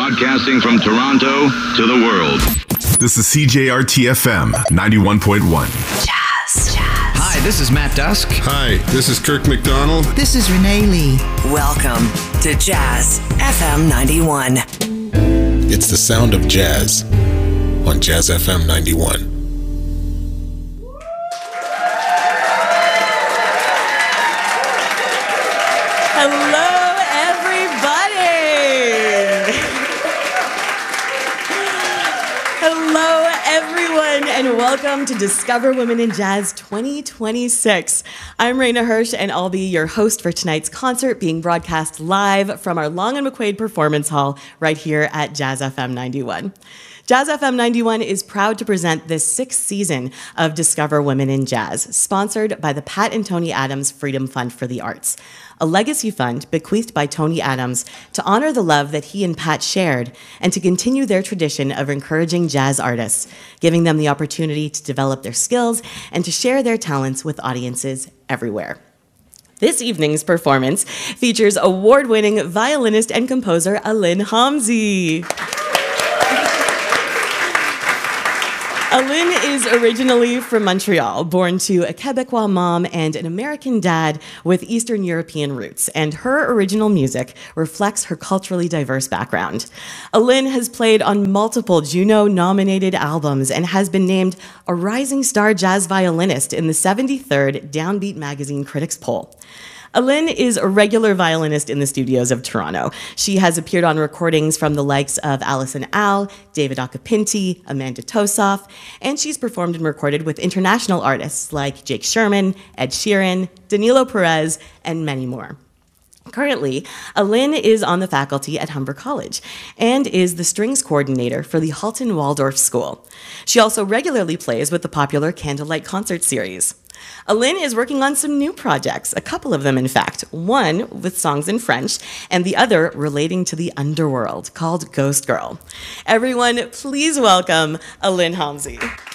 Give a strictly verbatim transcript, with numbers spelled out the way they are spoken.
broadcasting from Toronto to the world. This is C J R T F M ninety-one point one. Jazz, jazz. Hi, this is Matt Dusk. Hi, this is Kirk McDonald. This is Renee Lee. Welcome to Jazz F M ninety-one. It's the sound of jazz on Jazz F M ninety-one. Hello, everybody. Hello, everyone, and welcome to Discover Women in Jazz twenty twenty-six. I'm Raina Hirsch, and I'll be your host for tonight's concert, being broadcast live from our Long and McQuaid Performance Hall right here at Jazz F M ninety-one. Jazz F M ninety-one is proud to present this sixth season of Discover Women in Jazz, sponsored by the Pat and Tony Adams Freedom Fund for the Arts, a legacy fund bequeathed by Tony Adams to honor the love that he and Pat shared and to continue their tradition of encouraging jazz artists, giving them the opportunity to develop their skills and to share their talents with audiences everywhere. This evening's performance features award-winning violinist and composer Alin Hamzy. Alin is originally from Montreal, born to a Quebecois mom and an American dad with Eastern European roots, and her original music reflects her culturally diverse background. Alin has played on multiple Juno-nominated albums and has been named a Rising Star Jazz Violinist in the seventy-third Downbeat Magazine Critics Poll. Alin is a regular violinist in the studios of Toronto. She has appeared on recordings from the likes of Alison Al, David Occhipinti, Amanda Tosoff, and she's performed and recorded with international artists like Jake Sherman, Ed Sheeran, Danilo Perez, and many more. Currently, Alin is on the faculty at Humber College and is the strings coordinator for the Halton Waldorf School. She also regularly plays with the popular Candlelight Concert Series. Alin is working on some new projects, a couple of them in fact, one with songs in French and the other relating to the underworld called Ghost Girl. Everyone, please welcome Alin Hamzy.